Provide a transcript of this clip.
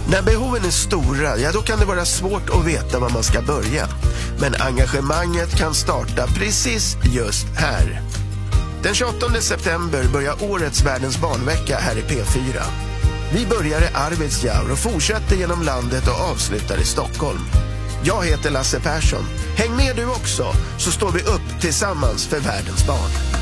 När behoven är stora, ja då kan det vara svårt att veta var man ska börja. Men engagemanget kan starta precis just här. Den 28 september börjar årets Världens barnvecka här i P4. Vi börjar i Arvidsjaur och fortsätter genom landet och avslutar i Stockholm. Jag heter Lasse Persson. Häng med du också, så står vi upp tillsammans för världens barn.